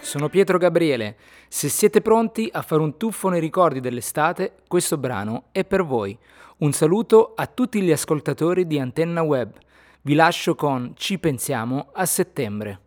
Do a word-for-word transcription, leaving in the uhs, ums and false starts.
Sono Pietro Gabriele. Se siete pronti a fare un tuffo nei ricordi dell'estate, questo brano è per voi. Un saluto a tutti gli ascoltatori di Antenna Web. Vi lascio con Ci pensiamo a settembre.